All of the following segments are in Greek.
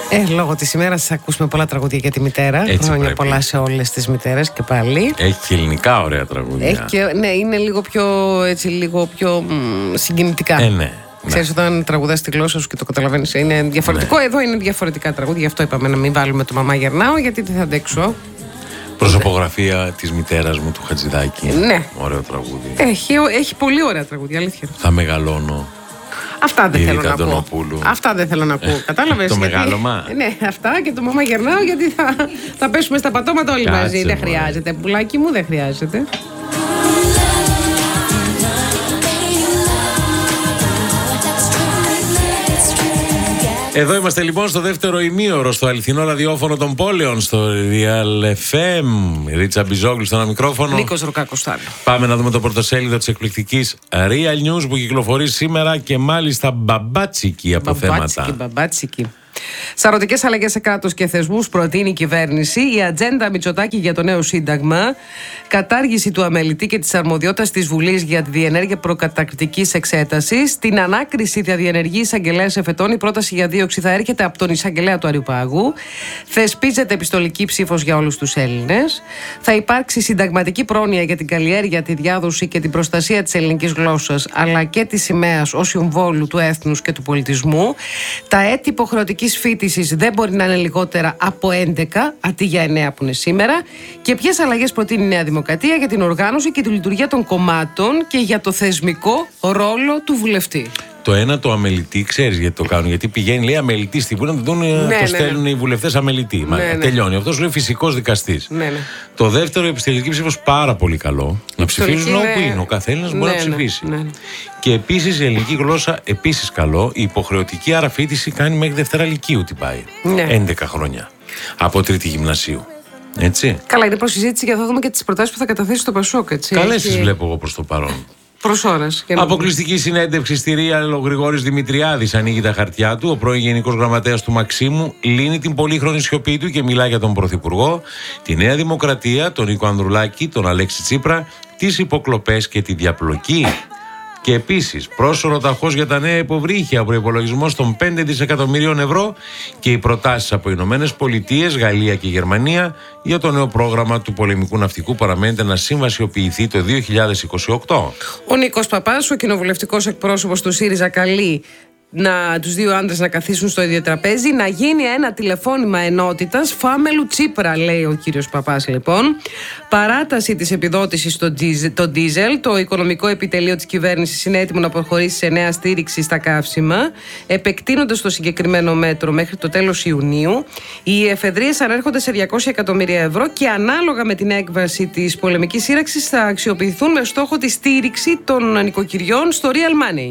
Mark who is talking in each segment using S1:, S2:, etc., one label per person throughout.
S1: Λόγω της ημέρας ακούσουμε πολλά τραγούδια για τη μητέρα.
S2: Έτσι
S1: Χρόνια
S2: πρέπει.
S1: πολλά σε όλες τις μητέρες και πάλι.
S2: Έχει και ελληνικά ωραία τραγούδια.
S1: Έχει και, ναι, είναι λίγο πιο συγκινητικά.
S2: Ναι.
S1: Ξέρεις, όταν τραγουδάς τη γλώσσα σου και το καταλαβαίνεις, είναι διαφορετικό. Ναι. Εδώ είναι διαφορετικά τραγούδια. Γι' αυτό είπαμε να μην βάλουμε το Μαμά Γερνάω, γιατί δεν θα αντέξω.
S2: Προσωπογραφία της μητέρας μου του Χατζηδάκη.
S1: Ναι.
S2: Ωραίο τραγούδι.
S1: Έχει πολύ ωραία τραγούδια, αλήθεια.
S2: Θα μεγαλώνω.
S1: Αυτά δεν θέλω να πω.
S2: Αυτά
S1: δεν θέλω να πω. Κατάλαβες.
S2: Το μεγάλωμα.
S1: Ναι, αυτά και το Μαμά Γερνάω, γιατί θα πέσουμε στα πατώματα όλοι μαζί. Δεν χρειάζεται. Πουλάκι μου, δεν χρειάζεται.
S2: Εδώ είμαστε λοιπόν στο δεύτερο ημίωρο, στο αληθινό ραδιόφωνο των πόλεων, στο Real FM. Ρίτσα Μπιζόγλου στο ένα μικρόφωνο.
S1: Νίκος Ροκάκος στο άλλο.
S2: Πάμε να δούμε το πρωτοσέλιδο της εκπληκτικής Real News που κυκλοφορεί σήμερα και μάλιστα μπαμπάτσικη από θέματα.
S1: Μπαμπάτσικη. Σαρωτικές αλλαγές σε κράτος και θεσμούς προτείνει η κυβέρνηση. Η ατζέντα Μητσοτάκη για το νέο σύνταγμα. Κατάργηση του αμελητή και της αρμοδιότητας της Βουλής για τη διενέργεια προκαταρκτικής εξέτασης. Την ανάκριση θα διενεργεί η εισαγγελέας εφετών. Η πρόταση για δίωξη θα έρχεται από τον εισαγγελέα του Αριουπάγου. Θεσπίζεται επιστολική ψήφος για όλους τους Έλληνες. Θα υπάρξει συνταγματική πρόνοια για την καλλιέργεια, τη διάδοση και την προστασία της ελληνικής γλώσσας, αλλά και της σημαίας ως συμβόλου του έθνους και του πολιτισμού. Τα έτη υποχρεωτικής φοιτησης δεν μπορεί να είναι λιγότερα από 11, αντί για 9 που είναι σήμερα. Και ποιες αλλαγές προτείνει η Νέα Δημοκρατία για την οργάνωση και τη λειτουργία των κομμάτων και για το θεσμικό ρόλο του βουλευτή.
S2: Το ένα, το αμελητή, ξέρεις γιατί το κάνουν. Γιατί πηγαίνει, λέει, αμελητή στη Βουλή, να το στέλνουν οι βουλευτές αμελητή. Τελειώνει. Αυτός λέει φυσικός δικαστής. Το δεύτερο, η επιστηλική ψήφος, πάρα πολύ καλό. Να ψηφίζουν όπου είναι. Ο καθένας μπορεί να ψηφίσει. Και επίσης η ελληνική γλώσσα, επίσης καλό. Η υποχρεωτική άρα φοιτηση κάνει μέχρι Δευτέρα Λυκείου τι πάει. 11 χρόνια. Από τρίτη γυμνασίου. Έτσι.
S1: Καλά, είναι προσυζήτηση και θα δούμε και τις προτάσεις που θα καταθέσει το Πασόκ.
S2: Καλές τις βλέπω εγώ προς το παρόν.
S1: Προς ώρας.
S2: Αποκλειστική συνέντευξη στη Real, ο Γρηγόρης Δημητριάδης ανοίγει τα χαρτιά του. Ο πρώην Γενικός Γραμματέας του Μαξίμου λύνει την πολύχρονη σιωπή του και μιλάει για τον Πρωθυπουργό, τη Νέα Δημοκρατία, τον Νίκο Ανδρουλάκη, τον Αλέξη Τσίπρα, τις υποκλοπές και τη διαπλοκή. Και επίσης, πρόσωρο ταχώς για τα νέα υποβρύχια, προϋπολογισμός των 5 δισεκατομμυρίων ευρώ και οι προτάσεις από Ηνωμένες Πολιτείες, Γαλλία και Γερμανία για το νέο πρόγραμμα του πολεμικού ναυτικού παραμένεται να συμβασιοποιηθεί το 2028.
S1: Ο Νίκος Παπάς, ο κοινοβουλευτικός εκπρόσωπος του ΣΥΡΙΖΑ, καλεί τους δύο άντρες να καθίσουν στο ίδιο τραπέζι, να γίνει ένα τηλεφώνημα ενότητας Φάμελου Τσίπρα, λέει ο κύριος Παπάς λοιπόν. Παράταση της επιδότησης στο ντίζελ. Το οικονομικό επιτελείο της κυβέρνησης είναι έτοιμο να προχωρήσει σε νέα στήριξη στα καύσιμα, επεκτείνοντας το συγκεκριμένο μέτρο μέχρι το τέλος Ιουνίου. Οι εφεδρείες ανέρχονται σε 200 εκατομμύρια ευρώ και ανάλογα με την έκβαση της πολεμικής σύραξης θα αξιοποιηθούν με στόχο τη στήριξη των νοικοκυριών στο Real Money.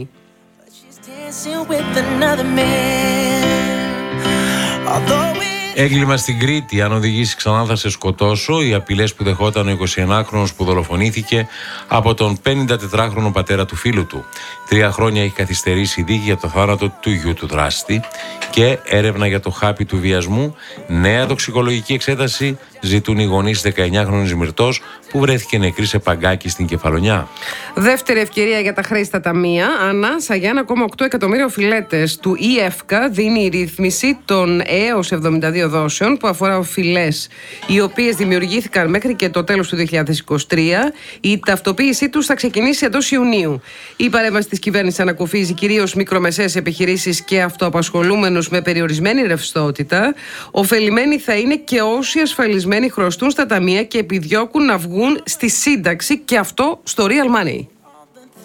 S2: Έγκλημα στην Κρήτη. Αν οδηγήσει ξανά θα σε σκοτώσω. Οι απειλές που δεχόταν ο 21χρονος που δολοφονήθηκε από τον 54χρονο πατέρα του φίλου του. 3 χρόνια έχει καθυστερήσει η δίκη για το θάνατο του γιου του δράστη και έρευνα για το χάπι του βιασμού. Νέα τοξικολογική εξέταση ζητούν οι γονείς 19χρονης Μυρτός που βρέθηκε νεκρή σε παγκάκι στην Κεφαλονιά.
S1: Δεύτερη ευκαιρία για τα χρέη στα ταμεία. Ανάσα για 1,8 εκατομμύρια οφειλέτες του ΕΦΚΑ δίνει η ρύθμιση των έως 72 δόσεων που αφορά οφειλές οι οποίες δημιουργήθηκαν μέχρι και το τέλος του 2023. Η ταυτοποίησή τους θα ξεκινήσει εντός Ιουνίου. Η παρέμβαση της κυβέρνησης ανακουφίζει κυρίως μικρομεσαίες επιχειρήσεις και αυτοαπασχολούμενους με περιορισμένη ρευστότητα. Ωφελημένοι θα είναι και όσοι ασφαλισμένοι χρωστούν στα ταμεία και επιδιώκουν να βγουν στη σύνταξη, και αυτό στο Real Money.